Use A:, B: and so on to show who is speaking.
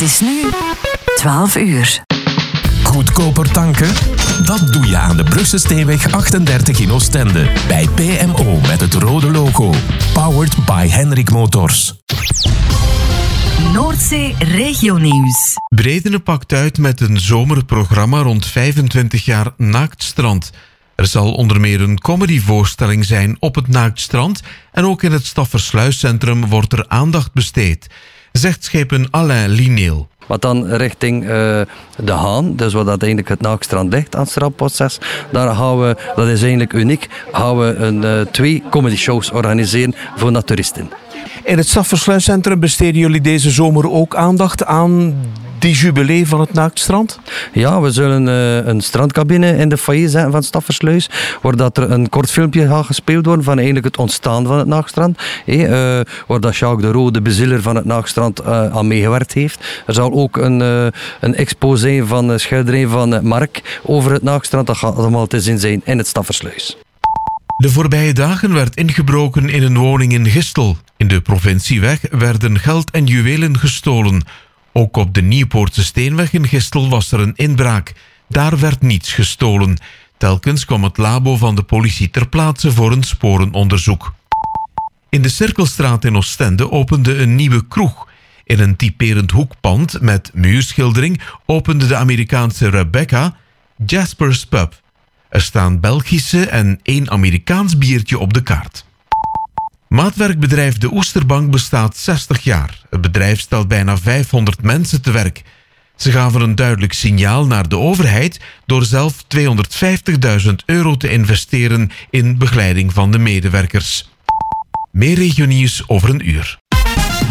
A: is nu 12 uur.
B: Goedkoper tanken? Dat doe je aan de Brugse Steenweg 38 in Oostende. Bij PMO met het rode logo. Powered by Henrik Motors.
A: Noordzee Regionieuws.
C: Bredene pakt uit met een zomerprogramma rond 25 jaar Naaktstrand. Er zal onder meer een comedyvoorstelling zijn op het Naaktstrand en ook in het Staffersluiscentrum wordt er aandacht besteed, zegt schepen Alain Lineel.
D: Maar dan richting de Haan, dus waar dat eigenlijk het Naaktstrand ligt aan het strandproces, daar gaan we, dat is eigenlijk uniek, gaan we 2 comedy shows organiseren voor naturisten.
E: In het Staffersluiscentrum besteden jullie deze zomer ook aandacht aan die jubilee van het Naaktstrand?
D: Ja, we zullen een strandcabine in de foyer zetten van Staffersluis, waar dat er een kort filmpje gaat gespeeld worden van eigenlijk het ontstaan van het Naaktstrand. Waar dat Jacques de Roo, de bezieler van het Naaktstrand, aan meegewerkt heeft. Er zal ook een exposé van schilderijen van Mark over het Naaktstrand. Dat gaat allemaal te zien zijn in het Staffersluis.
C: De voorbije dagen werd ingebroken in een woning in Gistel. In de provincieweg werden geld en juwelen gestolen. Ook op de Nieuwpoortse Steenweg in Gistel was er een inbraak. Daar werd niets gestolen. Telkens kwam het labo van de politie ter plaatse voor een sporenonderzoek. In de Cirkelstraat in Oostende opende een nieuwe kroeg. In een typerend hoekpand met muurschildering opende de Amerikaanse Rebecca Jasper's Pub. Er staan Belgische en 1 Amerikaans biertje op de kaart. Maatwerkbedrijf De Oesterbank bestaat 60 jaar. Het bedrijf stelt bijna 500 mensen te werk. Ze gaven een duidelijk signaal naar de overheid door zelf €250.000 te investeren in begeleiding van de medewerkers. Meer regionieuws over een uur.